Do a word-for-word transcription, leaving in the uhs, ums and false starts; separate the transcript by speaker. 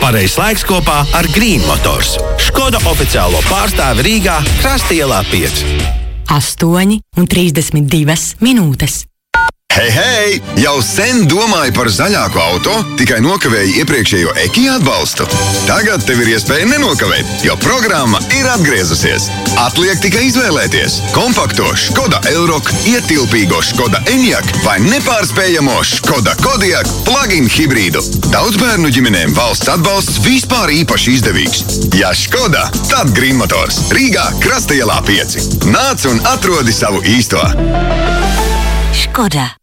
Speaker 1: Pareizs laiks kopā ar Green Motors. Škoda oficiālo pārstāvi Rīgā, Krasta ielā pieci.
Speaker 2: astoņi un trīsdesmit divas minūtes.
Speaker 3: Hei, hei! Jau sen domāju par zaļāku auto, tikai nokavēju iepriekšējo Ekija atbalstu. Tagad tev ir iespēja nenokavēt, jo programma ir atgriezusies. Atliek tikai izvēlēties kompakto Škoda Elroq, ietilpīgo Škoda Enyaq vai nepārspējamo Škoda Kodiaq plug-in hibrīdu. Daudz bērnu ģimenēm valsts atbalsts vispār īpaši izdevīgs. Ja Škoda, tad Green Motors. Rīgā, Krasta ielā pieci. Nāc un atrodi savu īsto.
Speaker 2: Škoda.